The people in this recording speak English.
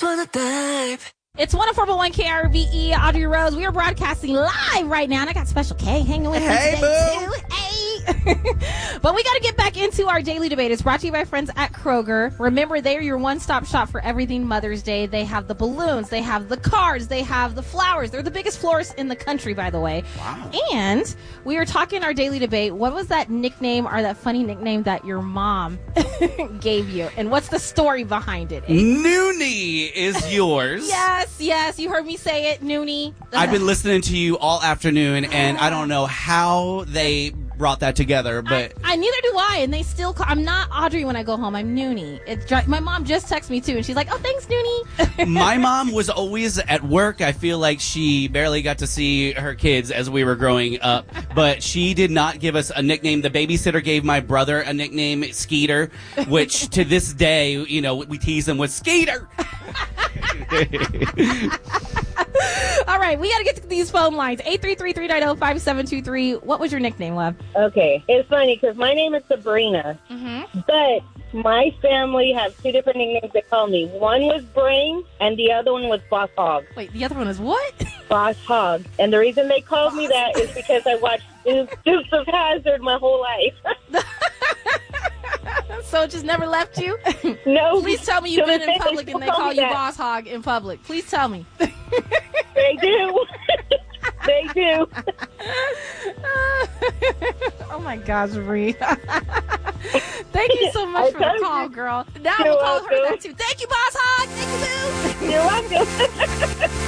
wanna dive. It's 104.1 KRVE, Audrey Rose. We are broadcasting live right now, and I got Special K hanging with me today, too. Hey! But we got to get back into our daily debate. It's brought to you by friends at Kroger. Remember, they're your one-stop shop for everything Mother's Day. They have the balloons. They have the cards. They have the flowers. They're the biggest florists in the country, by the way. Wow. And we were talking our daily debate. What was that nickname or that funny nickname that your mom gave you? And what's the story behind it? Noonie is yours. Yes, you heard me say it, Noonie. I've been listening to you all afternoon, and I don't know how they brought that together, but I neither do I, and they still call. I'm not Audrey when I go home. I'm Noonie. My mom just texted me too, and she's like, "Oh, thanks, Noonie." my mom was always at work. I feel like she barely got to see her kids as we were growing up, but she did not give us a nickname. The babysitter gave my brother a nickname, Skeeter, which to this day, you know, we tease him with Skeeter. All right, we got to get to these phone lines. 833-390-5723. What was your nickname, love? Okay. It's funny because my name is Sabrina, but my family have two different nicknames they call me. One was Brain, and the other one was Boss Hog. Wait, the other one is what? Boss Hog. And the reason they called me that is because I watched Dukes of Hazzard my whole life. So it just never left you? No. Please tell me you've been in public and they call you Boss Hog in public. Please tell me. They do. They do. Oh my gosh, Bree. Thank you so much for the call, girl. Now I'm going to call her that too. Thank you, Boss Hog. Thank you, boo. You're welcome.